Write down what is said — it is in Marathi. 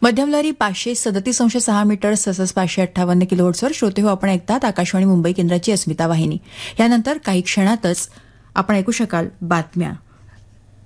मध्यमलहरी 537.6 मीटर ससस 558 किलोहर्ट्झवर श्रोते हो आपण ऐकतात आकाशवाणी मुंबई केंद्राची अस्मिता वाहिनी. यानंतर काही क्षणातच आपण ऐकू शकाल बातम्या.